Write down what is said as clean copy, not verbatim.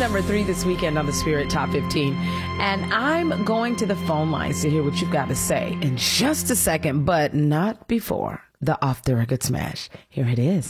number 3 this weekend on the Spirit Top 15. And I'm going to the phone lines to hear what you've got to say in just a second, but not before the Off the Record Smash. Here it is.